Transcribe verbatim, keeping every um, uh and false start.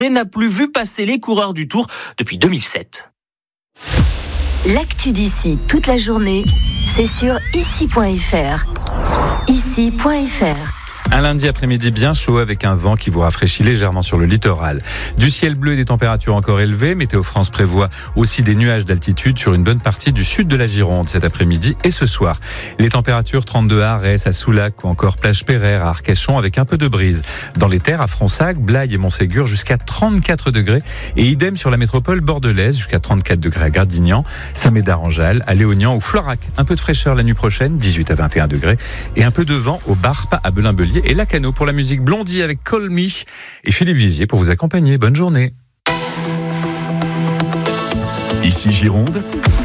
et n'a plus vu passer les coureurs du Tour depuis deux mille sept. L'actu d'ici toute la journée, c'est sur ici point f r. ici point f r. Un lundi après-midi bien chaud avec un vent qui vous rafraîchit légèrement sur le littoral. Du ciel bleu et des températures encore élevées. Météo France prévoit aussi des nuages d'altitude sur une bonne partie du sud de la Gironde cet après-midi et ce soir. Les températures trente-deux à Arès, à Soulac ou encore Plage Pereire à Arcachon avec un peu de brise. Dans les terres à Fronsac, Blaye et Montségur jusqu'à trente-quatre degrés et idem sur la métropole bordelaise jusqu'à trente-quatre degrés à Gradignan, Saint-Médard-en-Jalles, à Léognan ou Florac. Un peu de fraîcheur la nuit prochaine, dix-huit à vingt et un degrés et un peu de vent au Barp à Belin-Belier et Lacano pour la musique Blondie avec Call Me et Philippe Vigier pour vous accompagner. Bonne journée. Ici Gironde,